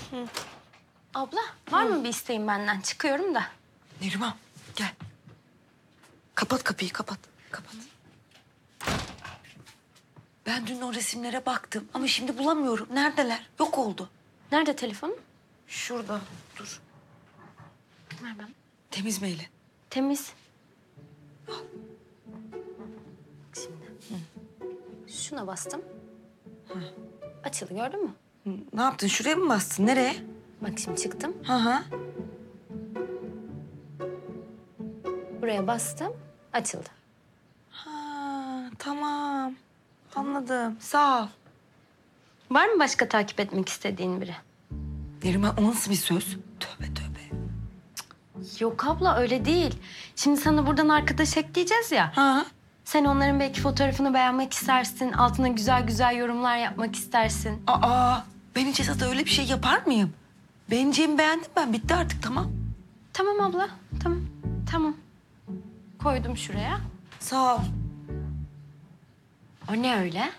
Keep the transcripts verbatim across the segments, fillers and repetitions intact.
Abla, var mı bir isteğin benden? Çıkıyorum da. Neriman gel. Kapat kapıyı kapat. Kapat. Ben dün o resimlere baktım ama şimdi bulamıyorum. Neredeler? Yok oldu. Nerede telefonun? Şurada. Dur. Ver bana. Temiz mi elin? Temiz. Bak şimdi. Şuna bastım. Açıldı, gördün mü? Hı, ne yaptın? Şuraya mı bastın? Nereye? Bak şimdi çıktım. Hı hı. Buraya bastım, açıldı. Ha, tamam. Anladım. Sağ ol. Var mı başka takip etmek istediğin biri? Neriman o nasıl bir söz? Tövbe tövbe. Yok abla, öyle değil. Şimdi sana buradan arkadaş ekleyeceğiz ya. Ha. Sen onların belki fotoğrafını beğenmek istersin. Altına güzel güzel yorumlar yapmak istersin. Aa, ben hiç Esat'a öyle bir şey yapar mıyım? Beğeneceğimi beğendim ben. Bitti artık tamam. Tamam abla, tamam. Tamam. Koydum şuraya. Sağ ol. O ne öyle?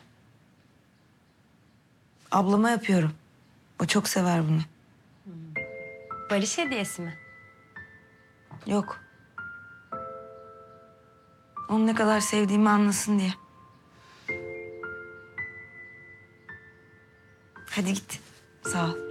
Ablama yapıyorum. O çok sever bunu. Barış hediyesi mi? Yok. Onu ne kadar sevdiğimi anlasın diye. Hadi git. Sağ ol.